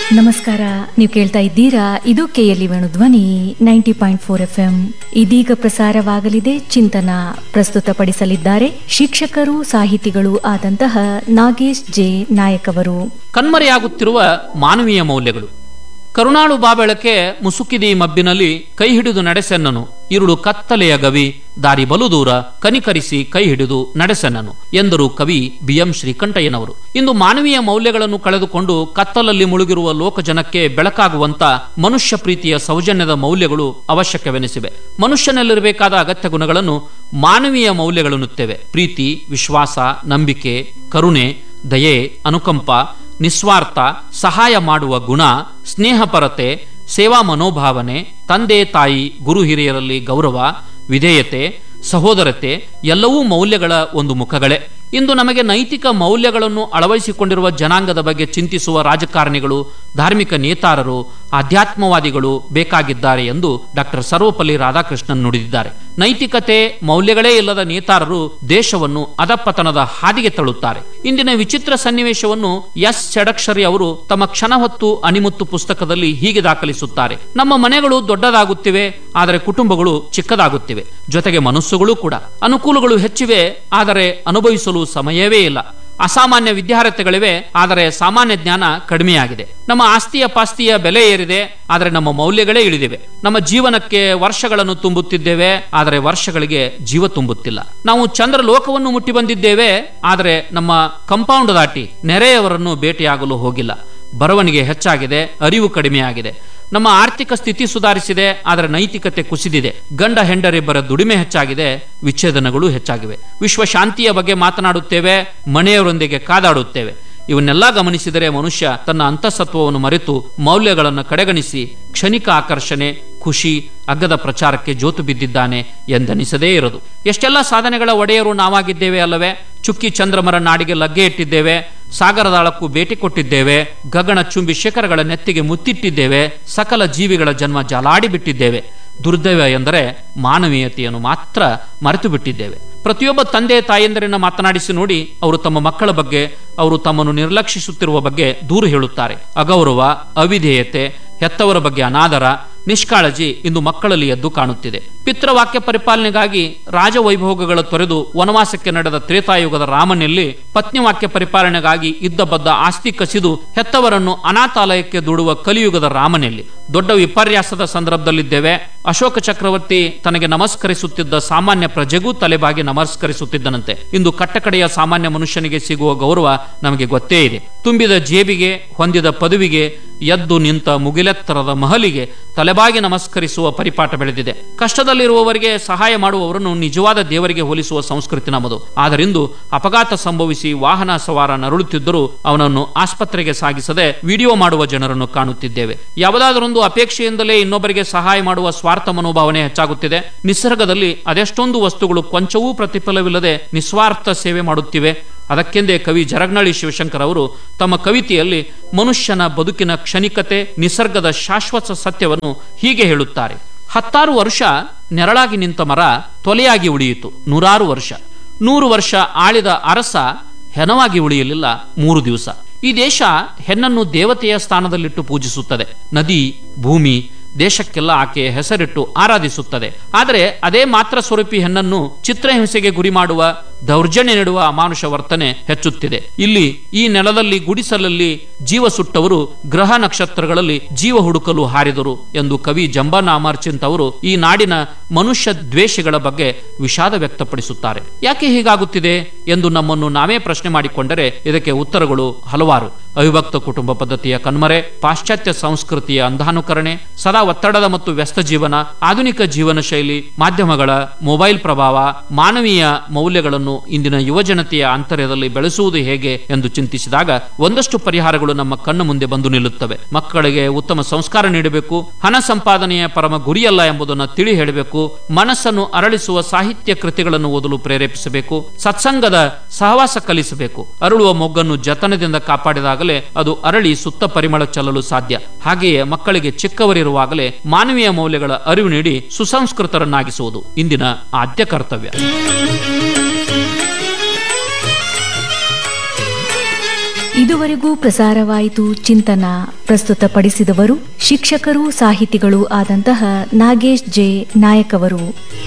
ನಮಸ್ಕಾರ. ನೀವು ಕೇಳ್ತಾ ಇದ್ದೀರಾ, ಇದು KLE ಧ್ವನಿ 90.4 FM. ಇದೀಗ ಪ್ರಸಾರವಾಗಲಿದೆ ಚಿಂತನ. ಪ್ರಸ್ತುತಪಡಿಸಲಿದ್ದಾರೆ ಶಿಕ್ಷಕರು ಸಾಹಿತಿಗಳು ಆದಂತಹ ನಾಗೇಶ್ ಜೆ ನಾಯಕ್ ಅವರು. ಕಣ್ಮರೆಯಾಗುತ್ತಿರುವ ಮಾನವೀಯ ಮೌಲ್ಯಗಳು. ಕರುಣಾಳು ಬಾಬೆಳಕೆ ಮುಸುಕಿದಿ ಮಬ್ಬಿನಲ್ಲಿ ಕೈ ಹಿಡಿದು ನಡೆಸೆನ್ನನು, ಇರುಳು ಕತ್ತಲೆಯ ಗವಿ ದಾರಿ ಬಲು ದೂರ ಕನಿಕರಿಸಿ ಕೈ ಹಿಡಿದು ನಡೆಸೆನ್ನನು ಎಂದರು ಕವಿ BM ಶ್ರೀಕಂಠಯ್ಯನವರು. ಇಂದು ಮಾನವೀಯ ಮೌಲ್ಯಗಳನ್ನು ಕಳೆದುಕೊಂಡು ಕತ್ತಲಲ್ಲಿ ಮುಳುಗಿರುವ ಲೋಕಜನಕ್ಕೆ ಬೆಳಕಾಗುವಂತ ಮನುಷ್ಯ ಪ್ರೀತಿಯ ಸೌಜನ್ಯದ ಮೌಲ್ಯಗಳು ಅವಶ್ಯಕವೆನಿಸಿವೆ. ಮನುಷ್ಯನಲ್ಲಿರಬೇಕಾದ ಅಗತ್ಯ ಗುಣಗಳನ್ನು ಮಾನವೀಯ ಮೌಲ್ಯಗಳೆನ್ನುತ್ತೇವೆ. ಪ್ರೀತಿ, ವಿಶ್ವಾಸ, ನಂಬಿಕೆ, ಕರುಣೆ, ದಯೆ, ಅನುಕಂಪ, ನಿಸ್ವಾರ್ಥ, ಸಹಾಯ ಮಾಡುವ ಗುಣ, ಸ್ನೇಹಪರತೆ, ಸೇವಾ ಮನೋಭಾವನೆ, ತಂದೆ ತಾಯಿ ಗುರು ಹಿರಿಯರಲ್ಲಿ ಗೌರವ, ವಿಧೇಯತೆ, ಸಹೋದರತೆ ಎಲ್ಲವೂ ಮೌಲ್ಯಗಳ ಒಂದು ಮುಖಗಳೇ. ಇಂದು ನಮಗೆ ನೈತಿಕ ಮೌಲ್ಯಗಳನ್ನು ಅಳವಡಿಸಿಕೊಂಡಿರುವ ಜನಾಂಗದ ಬಗ್ಗೆ ಚಿಂತಿಸುವ ರಾಜಕಾರಣಿಗಳು, ಧಾರ್ಮಿಕ ನೇತಾರರು, ಆಧ್ಯಾತ್ಮವಾದಿಗಳು ಬೇಕಾಗಿದ್ದಾರೆ ಎಂದು ಡಾಕ್ಟರ್ ಸರ್ವಪಲ್ಲಿ ರಾಧಾಕೃಷ್ಣನ್ ನುಡಿದಿದ್ದಾರೆ. ನೈತಿಕತೆ, ಮೌಲ್ಯಗಳೇ ಇಲ್ಲದ ನೇತಾರರು ದೇಶವನ್ನು ಅಧಪತನದ ಹಾದಿಗೆ ತಳ್ಳುತ್ತಾರೆ. ಇಂದಿನ ವಿಚಿತ್ರ ಸನ್ನಿವೇಶವನ್ನು ಎಸ್ ಷಡಕ್ಷರಿ ಅವರು ತಮ್ಮ ಕ್ಷಣ ಹೊತ್ತು ಅಣಿಮುತ್ತು ಪುಸ್ತಕದಲ್ಲಿ ಹೀಗೆ ದಾಖಲಿಸುತ್ತಾರೆ. ನಮ್ಮ ಮನೆಗಳು ದೊಡ್ಡದಾಗುತ್ತಿವೆ, ಆದರೆ ಕುಟುಂಬಗಳು ಚಿಕ್ಕದಾಗುತ್ತಿವೆ. ಜೊತೆಗೆ ಮನಸ್ಸುಗಳು ಕೂಡ. ಅನುಕೂಲಗಳು ಹೆಚ್ಚಿವೆ, ಆದರೆ ಅನುಭವಿಸಲು ಸಮಯವೇ ಇಲ್ಲ. ಅಸಾಮಾನ್ಯ ವಿದ್ಯಾರ್ಹತೆಗಳಿವೆ, ಆದರೆ ಸಾಮಾನ್ಯ ಜ್ಞಾನ ಕಡಿಮೆಯಾಗಿದೆ. ನಮ್ಮ ಆಸ್ತಿಯ ಪಾಸ್ತಿಯ ಬೆಲೆ ಏರಿದೆ, ಆದರೆ ನಮ್ಮ ಮೌಲ್ಯಗಳೇ ಇಳಿದಿವೆ. ನಮ್ಮ ಜೀವನಕ್ಕೆ ವರ್ಷಗಳನ್ನು ತುಂಬುತ್ತಿದ್ದೇವೆ, ಆದರೆ ವರ್ಷಗಳಿಗೆ ಜೀವ ತುಂಬುತ್ತಿಲ್ಲ. ನಾವು ಚಂದ್ರ ಲೋಕವನ್ನು ಮುಟ್ಟಿ ಬಂದಿದ್ದೇವೆ, ಆದರೆ ನಮ್ಮ ಕಂಪೌಂಡ್ ದಾಟಿ ನೆರೆಯವರನ್ನು ಭೇಟಿಯಾಗಲು ಹೋಗಿಲ್ಲ. ಬರವಣಿಗೆ ಹೆಚ್ಚಾಗಿದೆ, ಅರಿವು ಕಡಿಮೆಯಾಗಿದೆ. ನಮ್ಮ ಆರ್ಥಿಕ ಸ್ಥಿತಿ ಸುಧಾರಿಸಿದೆ, ಆದರೆ ನೈತಿಕತೆ ಕುಸಿದಿದೆ. ಗಂಡ ಹೆಂಡರಿಬ್ಬರ ದುಡಿಮೆ ಹೆಚ್ಚಾಗಿದೆ, ವಿಚ್ಛೇದನಗಳು ಹೆಚ್ಚಾಗಿವೆ. ವಿಶ್ವ ಶಾಂತಿಯ ಬಗ್ಗೆ ಮಾತನಾಡುತ್ತೇವೆ, ಮನೆಯವರೊಂದಿಗೆ ಕಾದಾಡುತ್ತೇವೆ. ಇವನ್ನೆಲ್ಲ ಗಮನಿಸಿದರೆ ಮನುಷ್ಯ ತನ್ನ ಅಂತಸತ್ವವನ್ನು ಮರೆತು ಮೌಲ್ಯಗಳನ್ನು ಕಡೆಗಣಿಸಿ ಕ್ಷಣಿಕ ಆಕರ್ಷಣೆ, ಖುಷಿ, ಅಗ್ಗದ ಪ್ರಚಾರಕ್ಕೆ ಜೋತು ಬಿದ್ದಿದ್ದಾನೆ ಎಂದನಿಸದೇ ಇರದು. ಎಷ್ಟೆಲ್ಲ ಸಾಧನೆಗಳ ಒಡೆಯರು ನಾವಾಗಿದ್ದೇವೆ ಅಲ್ಲವೇ? ಚುಕ್ಕಿ ಚಂದ್ರಮರ ನಾಡಿಗೆ ಲಗ್ಗೆ ಇಟ್ಟಿದ್ದೇವೆ, ಸಾಗರದಾಳಕ್ಕೂ ಭೇಟಿ ಕೊಟ್ಟಿದ್ದೇವೆ, ಗಗನ ಚುಂಬಿ ಶಿಖರಗಳ ನೆತ್ತಿಗೆ ಮುತ್ತಿಟ್ಟಿದ್ದೇವೆ, ಸಕಲ ಜೀವಿಗಳ ಜನ್ಮ ಜಾಲಾಡಿ ಬಿಟ್ಟಿದ್ದೇವೆ. ದುರ್ದೈವ ಎಂದರೆ ಮಾನವೀಯತೆಯನ್ನು ಮಾತ್ರ ಮರೆತು ಬಿಟ್ಟಿದ್ದೇವೆ. ಪ್ರತಿಯೊಬ್ಬ ತಂದೆ ತಾಯಂದಿರನ್ನ ಮಾತನಾಡಿಸಿ ನೋಡಿ, ಅವರು ತಮ್ಮ ಮಕ್ಕಳ ಬಗ್ಗೆ, ಅವರು ತಮ್ಮನ್ನು ನಿರ್ಲಕ್ಷಿಸುತ್ತಿರುವ ಬಗ್ಗೆ ದೂರು ಹೇಳುತ್ತಾರೆ. ಅಗೌರವ, ಅವಿಧೇಯತೆ, ಹೆತ್ತವರ ಬಗ್ಗೆ ಅನಾದರ, ನಿಷ್ಕಾಳಜಿ ಇಂದು ಮಕ್ಕಳಲ್ಲಿ ಎದ್ದು ಕಾಣುತ್ತಿದೆ. ಪಿತೃವಾಕ್ಯ ಪರಿಪಾಲನೆಗಾಗಿ ರಾಜವೈಭೋಗಗಳ ತೊರೆದು ವನವಾಸಕ್ಕೆ ನಡೆದ ತ್ರೇತಾಯುಗದ ರಾಮನಲ್ಲಿ ಪತ್ನಿವಾಕ್ಯ ಪರಿಪಾಲನೆಗಾಗಿ ಇದ್ದಬದ್ದ ಆಸ್ತಿ ಕಸಿದು ಹೆತ್ತವರನ್ನು ಅನಾಥಾಲಯಕ್ಕೆ ದೂಡುವ ಕಲಿಯುಗದ ರಾಮನಲ್ಲಿ. ದೊಡ್ಡ ವಿಪರ್ಯಾಸದ ಸಂದರ್ಭದಲ್ಲಿದ್ದೇವೆ. ಅಶೋಕ ಚಕ್ರವರ್ತಿ ತನಗೆ ನಮಸ್ಕರಿಸುತ್ತಿದ್ದ ಸಾಮಾನ್ಯ ಪ್ರಜೆಗೂ ತಲೆಬಾಗಿ ನಮಸ್ಕರಿಸುತ್ತಿದ್ದನಂತೆ. ಇಂದು ಕಟ್ಟಕಡೆಯ ಸಾಮಾನ್ಯ ಮನುಷ್ಯನಿಗೆ ಸಿಗುವ ಗೌರವ ನಮಗೆ ಗೊತ್ತೇ ಇದೆ. ತುಂಬಿದ ಜೇಬಿಗೆ, ಹೊಂದಿದ ಪದವಿಗೆ, ಎದ್ದು ನಿಂತ ಮುಗಿಲೆತ್ತರದ ಮಹಲಿಗೆ ತಲೆಬಾಗಿ ನಮಸ್ಕರಿಸುವ ಪರಿಪಾಠ ಬೆಳೆದಿದೆ. ಕಷ್ಟದಲ್ಲಿರುವವರಿಗೆ ಸಹಾಯ ಮಾಡುವವರನ್ನು ನಿಜವಾದ ದೇವರಿಗೆ ಹೋಲಿಸುವ ಸಂಸ್ಕೃತಿ ನಮ್ಮದು. ಆದರಿಂದು ಅಪಘಾತ ಸಂಭವಿಸಿ ವಾಹನ ಸವಾರ ನರಳುತ್ತಿದ್ದರೂ ಅವನನ್ನು ಆಸ್ಪತ್ರೆಗೆ ಸಾಗಿಸದೆ ವಿಡಿಯೋ ಮಾಡುವ ಜನರನ್ನು ಕಾಣುತ್ತಿದ್ದೇವೆ. ಯಾವುದಾದರೊಂದು ಅಪೇಕ್ಷೆಯಿಂದಲೇ ಇನ್ನೊಬ್ಬರಿಗೆ ಸಹಾಯ ಮಾಡುವ ಸ್ವಾರ್ಥ ಮನೋಭಾವನೆ ಹೆಚ್ಚಾಗುತ್ತಿದೆ. ನಿಸರ್ಗದಲ್ಲಿ ಅದೆಷ್ಟೊಂದು ವಸ್ತುಗಳು ಕೊಂಚವೂ ಪ್ರತಿಫಲವಿಲ್ಲದೆ ನಿಸ್ವಾರ್ಥ ಸೇವೆ ಮಾಡುತ್ತಿವೆ. ಅದಕ್ಕೆಂದೇ ಕವಿ ಜರಗ್ನಳ್ಳಿ ಶಿವಶಂಕರ್ ಅವರು ತಮ್ಮ ಕವಿತೆಯಲ್ಲಿ ಮನುಷ್ಯನ ಬದುಕಿನ ಕ್ಷಣಿಕತೆ, ನಿಸರ್ಗದ ಶಾಶ್ವತ ಸತ್ಯವನ್ನು ಹೀಗೆ ಹೇಳುತ್ತಾರೆ. 10 ವರ್ಷ ನೆರಳಾಗಿ ನಿಂತ ಮರ ತೊಲೆಯಾಗಿ ಉಳಿಯಿತು 100 ವರ್ಷ. 100 ವರ್ಷ ಆಳಿದ ಅರಸ ಹೆಣವಾಗಿ ಉಳಿಯಲಿಲ್ಲ 3 ದಿವಸ. ಈ ದೇಶ ಹೆಣ್ಣನ್ನು ದೇವತೆಯ ಸ್ಥಾನದಲ್ಲಿಟ್ಟು ಪೂಜಿಸುತ್ತದೆ. ನದಿ, ಭೂಮಿ, ದೇಶಕ್ಕೆಲ್ಲ ಆಕೆಯ ಹೆಸರಿಟ್ಟು ಆರಾಧಿಸುತ್ತದೆ. ಆದರೆ ಅದೇ ಮಾತ್ರ ಸ್ವರೂಪಿ ಹೆಣ್ಣನ್ನು ಚಿತ್ರಹಿಂಸೆಗೆ ಗುರಿ ಮಾಡುವ, ದೌರ್ಜನ್ಯ ನೀಡುವ ಅಮಾನುಷ ವರ್ತನೆ ಹೆಚ್ಚುತ್ತಿದೆ. ಇಲ್ಲಿ ಈ ನೆಲದಲ್ಲಿ ಗುಡಿಸಲಲ್ಲಿ ಜೀವ ಸುಟ್ಟವರು ಗ್ರಹ ನಕ್ಷತ್ರಗಳಲ್ಲಿ ಜೀವ ಹುಡುಕಲು ಹಾರಿದರು ಎಂದು ಕವಿ ಜಂಬಾನ ಅಮರ್ಚಿಂತ್ ಅವರು ಈ ನಾಡಿನ ಮನುಷ್ಯ ದ್ವೇಷಿಗಳ ಬಗ್ಗೆ ವಿಷಾದ ವ್ಯಕ್ತಪಡಿಸುತ್ತಾರೆ. ಯಾಕೆ ಹೀಗಾಗುತ್ತಿದೆ ಎಂದು ನಮ್ಮನ್ನು ನಾವೇ ಪ್ರಶ್ನೆ ಮಾಡಿಕೊಂಡರೆ ಇದಕ್ಕೆ ಉತ್ತರಗಳು ಹಲವಾರು. ಅವಿಭಕ್ತ ಕುಟುಂಬ ಪದ್ಧತಿಯ ಕಣ್ಮರೆ, ಪಾಶ್ಚಾತ್ಯ ಸಂಸ್ಕೃತಿಯ ಅಂಧಾನುಕರಣೆ, ಸದಾ ಒತ್ತಡದ ಮತ್ತು ವ್ಯಸ್ತ ಜೀವನ, ಆಧುನಿಕ ಜೀವನ ಶೈಲಿ, ಮಾಧ್ಯಮಗಳ, ಮೊಬೈಲ್ ಪ್ರಭಾವ, ಮಾನವೀಯ ಮೌಲ್ಯಗಳನ್ನು ಇಂದಿನ ಯುವಜನತೆಯ ಅಂತರ್ಯದಲ್ಲಿ ಬೆಳೆಸುವುದು ಹೇಗೆ ಎಂದು ಚಿಂತಿಸಿದಾಗ ಒಂದಷ್ಟು ಪರಿಹಾರಗಳು ನಮ್ಮ ಕಣ್ಣು ಮುಂದೆ ಬಂದು ನಿಲ್ಲುತ್ತವೆ. ಮಕ್ಕಳಿಗೆ ಉತ್ತಮ ಸಂಸ್ಕಾರ ನೀಡಬೇಕು. ಹಣ ಸಂಪಾದನೆಯ ಪರಮ ಗುರಿಯಲ್ಲ ಎಂಬುದನ್ನು ತಿಳಿ ಹೇಳಬೇಕು. ಮನಸ್ಸನ್ನು ಅರಳಿಸುವ ಸಾಹಿತ್ಯ ಕೃತಿಗಳನ್ನು ಓದಲು ಪ್ರೇರೇಪಿಸಬೇಕು. ಸತ್ಸಂಗದ ಸಹವಾಸ ಕಲಿಸಬೇಕು. ಅರಳುವ ಮೊಗ್ಗನ್ನು ಜತನದಿಂದ ಕಾಪಾಡಿದಾಗಲೇ ಅದು ಅರಳಿ ಸುತ್ತ ಪರಿಮಳ ಚೆಲ್ಲಲು ಸಾಧ್ಯ. ಹಾಗೆಯೇ ಮಕ್ಕಳಿಗೆ ಚಿಕ್ಕವರಿರುವಾಗಲೇ ಮಾನವೀಯ ಮೌಲ್ಯಗಳ ಅರಿವು ನೀಡಿ ಸುಸಂಸ್ಕೃತರನ್ನಾಗಿಸುವುದು ಇಂದಿನ ಆದ್ಯ ಕರ್ತವ್ಯ. ಇದುವರೆಗೂ ಪ್ರಸಾರವಾಯಿತು ಚಿಂತನ. ಪ್ರಸ್ತುತಪಡಿಸಿದವರು ಶಿಕ್ಷಕರು ಸಾಹಿತಿಗಳು ಆದಂತಹ ನಾಗೇಶ್ ಜೆ ನಾಯಕ್ ಅವರು.